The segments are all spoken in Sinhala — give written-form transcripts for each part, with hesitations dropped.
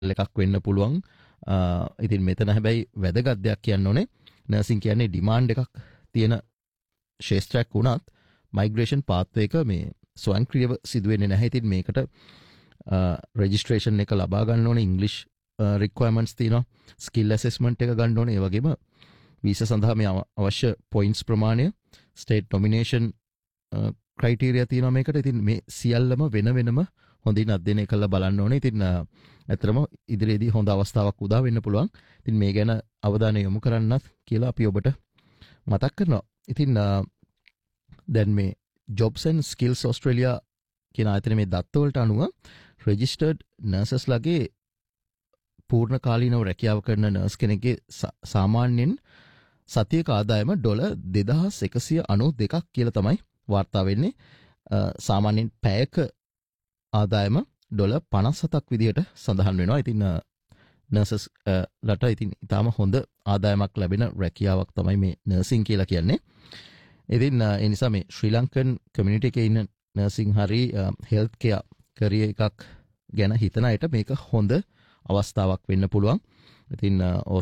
එකක් වෙන්න පුළුවන්. ඉතින් මෙතන හැබැයි වැදගත් දෙයක් කියන්න ඕනේ නර්සිං කියන්නේ ඩිමාන්ඩ් එකක් තියෙන ශේෂ්ත්‍රයක් වුණත් මයිග්‍රේෂන් පාත්වය එක මේ ස්වයංක්‍රීයව සිදුවෙන්නේ නැහැ. ඉතින් මේකට රෙජිස්ට්‍රේෂන් එක ලබා ගන්න ඕනේ, ඉංග්ලිෂ් රික්වයර්මන්ට්ස් තියෙනවා, ස්කිල් ඇසෙස්මන්ට් එක ගන්න ඕනේ. ඒ වගේම වීසා සඳහා මේ අවශ්‍ය පොයින්ට්ස් ප්‍රමාණය, ස්ටේට් නොමිනේෂන් ක්‍රයිටීරියා තියෙනවා මේකට. ඉතින් මේ සියල්ලම වෙන වෙනම හොඳින් අධ්‍යයනය කරලා බලන්න ඕනේ. ඉතින් ඇත්තටම ඉදිරියේදී හොඳ අවස්ථාවක් උදා වෙන්න පුළුවන්. ඉතින් මේ ගැන අවධානය යොමු කරන්නත් කියලා අපි ඔබට මතක් කරනවා. ඉතින් දැන් මේ Jobs and Skills Australia කියන ආයතනයේ මේ දත්තවලට අනුව රෙජිස්ටර්ඩ් නර්සස්ලාගේ පූර්ණ කාලීනව රැකියාව කරන නර්ස් කෙනෙක්ගේ සාමාන්‍යයෙන් සතියක ආදායම $2192ක් කියලා තමයි වාර්තා වෙන්නේ. සාමාන්‍යයෙන් පැයක ආදායම $57ක් විදිහට සඳහන් වෙනවා. ඉතින් නර්සස් ලට ඉතින් ඉතාම හොඳ ආදායමක් ලැබෙන රැකියාවක් තමයි මේ නර්සිං කියලා කියන්නේ. ඉතින් ඒ නිසා මේ ශ්‍රී ලංකන් කමියුනිටි එකේ ඉන්න නර්සිං හරි හෙල්ත් කෙයා කරියර් එකක් ගැන හිතන අයට මේක හොඳ අවස්ථාවක් වෙන්න පුළුවන්. ඉතින්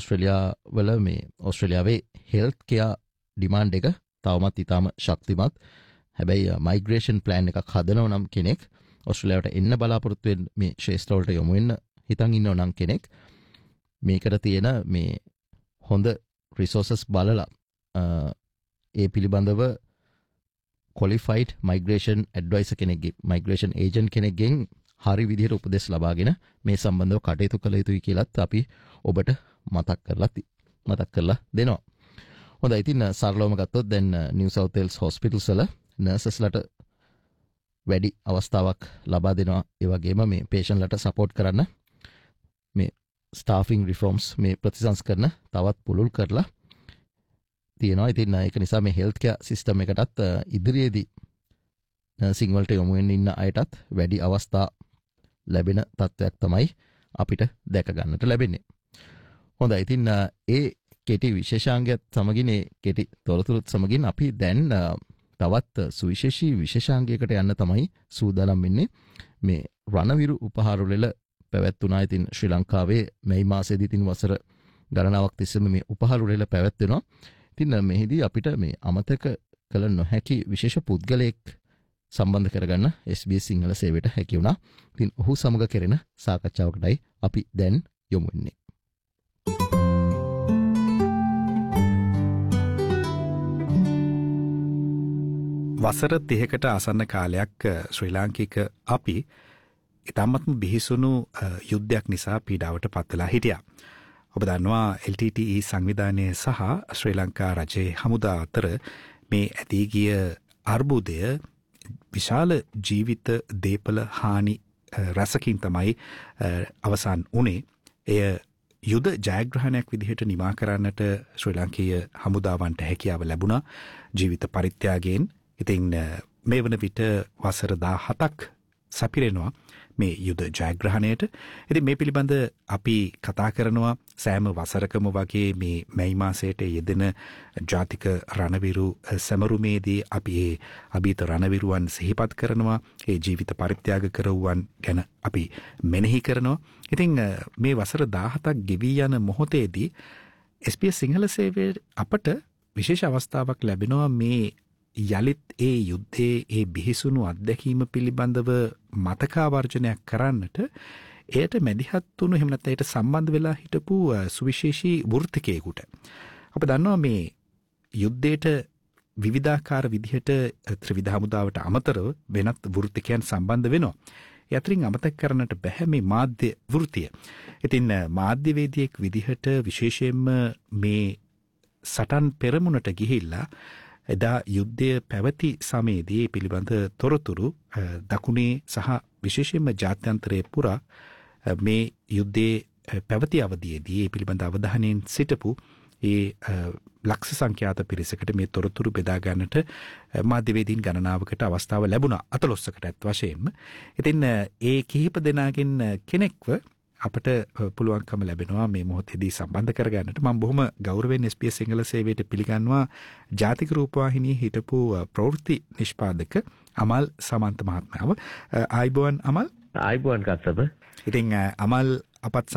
ඕස්ට්‍රේලියාවේ හෙල්ත් කෙයා ඩිමාන්ඩ් එක තවමත් ඉතාම ශක්තිමත්. හැබැයි මයිග්‍රේෂන් ප්ලෑන් එකක් හදනව නම් කෙනෙක් ඔස්ට්‍රේලියාවට එන්න බලාපොරොත්තු වෙන මේ ශේෂ්ත්‍රවලට යොමු වෙන්න හිතන් ඉන්නව නම් කෙනෙක් මේකට තියෙන මේ හොඳ රිසෝසස් බලලා ඒ පිළිබඳව qualified migration advisor කෙනෙක්ගේ, migration agent කෙනෙක්ගෙන් හරි විදිහට උපදෙස් ලබාගෙන මේ සම්බන්ධව කටයුතු කළ යුතුයි කියලාත් අපි ඔබට මතක් කරලා දෙනවා. හොඳයි, ඉතින් සරලවම ගත්තොත් දැන් New South Wales hospitals වල නර්සස්ලට වැඩි අවස්ථාවක් ලබා දෙනවා. ඒ වගේම මේ patient ලට support කරන්න මේ staffing reforms මේ ප්‍රතිසංස්කරණ තවත් පුළුල් කරලා තියෙනවා. ඉතින් ඒක නිසා මේ health care system එකටත් ඉදිරියේදී නර්සිං වලට යොමු වෙන්න ඉන්න අයටත් වැඩි අවස්ථා ලැබෙන තත්ත්වයක් තමයි අපිට දැක ගන්නට ලැබෙන්නේ. හොඳයි, ඉතින් ඒ කෙටි විශේෂාංගයත් සමගින්, ඒ කෙටි තොරතුරුත් සමගින් අපි දැන් තවත් සුවිශේෂී විශේෂාංගයකට යන්න තමයි සූදානම් වෙන්නේ. මේ රණවිරු උපහාර උළෙල පැවැත්වුණා. ඉතින් ශ්‍රී ලංකාවේ මැයි මාසයේදී ඉතින් වසර ගණනාවක් තිස්සේම මේ උපහාර උළෙල පැවැත්වෙනවා. ඉතින් මෙහිදී අපිට මේ අමතක කළ නොහැකි විශේෂ පුද්ගලයෙක් සම්බන්ධ කරගන්න SBS සිංහල සේවයට හැකි වුණා. ඉතින් ඔහු සමග කෙරෙන සාකච්ඡාවකටයි අපි දැන් යොමු වෙන්නේ. වසර 30කට ආසන්න කාලයක් ශ්‍රී ලාංකික අපි ඉතාමත්ම බිහිසුණු යුද්ධයක් නිසා පීඩාවට පත් වෙලා හිටියා. ඔබ දන්නවා LTTE සංවිධානය සහ ශ්‍රී ලංකා රජයේ හමුදා අතර මේ ඇදී ගිය අර්බුදය විශාල ජීවිත දේපල හානි රැසකින් තමයි අවසන් වුණේ. එය යුද ජයග්‍රහණයක් විදිහට නිමා කරන්නට ශ්‍රී ලංකීය හමුදාවන්ට හැකියාව ලැබුණා ජීවිත පරිත්‍යාගයෙන්. ඉතින් මේ වන විට වසර 17ක් සපිරෙනවා මේ යුද ජයග්‍රහණයට. ඉතින් මේ පිළිබඳ අපි කතා කරනවා සෑම වසරකම වගේ මේ මැයි මාසයට යෙදෙන ජාතික රණවිරු සැමරුමේදී අපි ඒ අභීත රණවිරුවන් සිහිපත් කරනවා. ඒ ජීවිත පරිත්‍යාග කරවුවන් ගැන අපි මෙනෙහි කරනවා. ඉතින් මේ වසර 17ක් ගෙවී යන මොහොතේදී SBS සිංහල සේවයේ අපට විශේෂ අවස්ථාවක් ලැබෙනවා මේ යලිත් ඒ යුද්ධයේ ඒ බිහිසුණු අත්දැකීම පිළිබඳව මතකාවර්ජනයක් කරන්නට. එයට මැදිහත් වුණු එහෙම නැත්නම් ඒට සම්බන්ධ වෙලා හිටපු සුවිශේෂී වෘත්තිකයෙකුට. අප දන්නවා මේ යුද්ධයට විවිධාකාර විදිහට ත්‍රිවිධ හමුදාවට අමතරව වෙනත් වෘත්තිකයන් සම්බන්ධ වෙනවා. ඒ අතරින් අමතක කරන්නට බැහැ මේ මාධ්‍ය වෘත්තිය. ඉතින් මාධ්‍යවේදියෙක් විදිහට විශේෂයෙන්ම මේ සටන් පෙරමුණට ගිහිල්ලා එදා යුද්ධය පැවති සමයේදී පිළිබඳ තොරතුරු දකුණේ සහ විශේෂයෙන්ම ජාත්‍යන්තරයේ පුරා මේ යුද්ධයේ පැවති අවධියේදී ඒ පිළිබඳ අවධානයෙන් සිටපු ඒ ලක්ෂ සංඛ්‍යාත පිරිසකට මේ තොරතුරු බෙදා ගන්නට මාධ්‍යවේදීන් ගණනාවකට අවස්ථාව ලැබුණා, 14කට ඇත් වශයෙන්ම. ඉතින් ඒ කිහිප දෙනාගෙන් කෙනෙක්ව අපට පුළුවන්කම ලැබෙනවා මේ මොහොතේදී සම්බන්ධ කරගන්නට. මම බොහොම ගෞරවයෙන් SBS සිංහල සේවයට පිළිගන්නවා ජාතික රූපවාහිනියේ හිටපු ප්‍රවෘත්ති නිෂ්පාදක අමල් සමන්ත මහත්මයාව. ආයිබෝන් අමල්. ආයිබෝන් කස්සප. ඉතින් අමල් අපත්